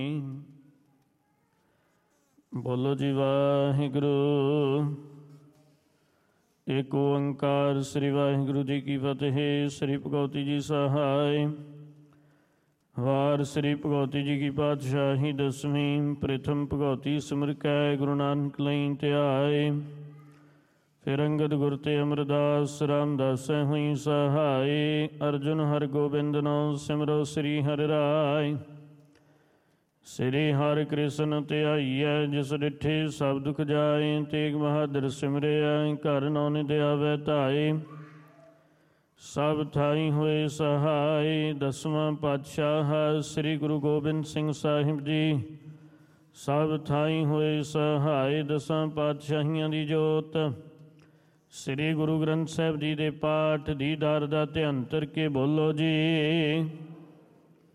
ਬੋਲੋ ਜੀ ਵਾਹਿਗੁਰੂ। ਏਕ ਓੰਕਾਰ ਸ੍ਰੀ ਵਾਹਿਗੁਰੂ ਜੀ ਕੀ ਫਤਿਹ। ਸ੍ਰੀ ਭਗਵਤੀ ਜੀ ਸਹਾਇ। ਵਾਰ ਸ੍ਰੀ ਭਗਵਤੀ ਜੀ ਕੀ ਪਾਤਸ਼ਾਹੀ ਦਸਵੀਂ। ਪ੍ਰਥਮ ਭਗਵਤੀ ਸਿਮਰ ਕੈ ਗੁਰੂ ਨਾਨਕ ਲਈ ਧਿਆਏ। ਫਿਰ ਅੰਗਦ ਗੁਰ ਤੇ ਅਮਰਦਾਸ ਰਾਮਦਾਸੈ ਹੋਈ ਸਹਾਈ। ਅਰਜੁਨ ਹਰਿ ਗੋਬਿੰਦ ਨੋ ਸਿਮਰੋ ਸ੍ਰੀ ਹਰਿ ਰਾਇ। ਸ੍ਰੀ ਹਰਿ ਕ੍ਰਿਸ਼ਨ ਧਿਆਈਐ ਜਿਸ ਡਿਠੇ ਸਭ ਦੁਖ ਜਾਏ। ਤੇਗ ਬਹਾਦਰ ਸਿਮਰਿਆ ਘਰ ਨੌ ਨਿਧ ਆਵੈ ਧਾਏ। ਸਭ ਥਾਈ ਹੋਏ ਸਹਾਈ। ਦਸਵਾਂ ਪਾਤਸ਼ਾਹ ਸ੍ਰੀ ਗੁਰੂ ਗੋਬਿੰਦ ਸਿੰਘ ਸਾਹਿਬ ਜੀ। ਸਭ ਥਾਈ ਹੋਏ ਸਹਾਈ। ਦਸਾਂ ਪਾਤਸ਼ਾਹੀਆਂ ਦੀ ਜੋਤ ਸ੍ਰੀ ਗੁਰੂ ਗ੍ਰੰਥ ਸਾਹਿਬ ਜੀ ਦੇ ਪਾਠ ਦੀਦਾਰ ਦਾ ਧਿਆਨ ਧਰ ਕੇ ਬੋਲੋ ਜੀ।